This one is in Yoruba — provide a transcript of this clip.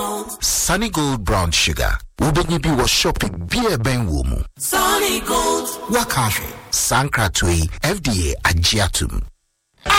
Sunny Gold brown sugar. Ubenye bi was shopping beer ben womu. Sunny Gold. Wakafe. Sankratui FDA Agiatum.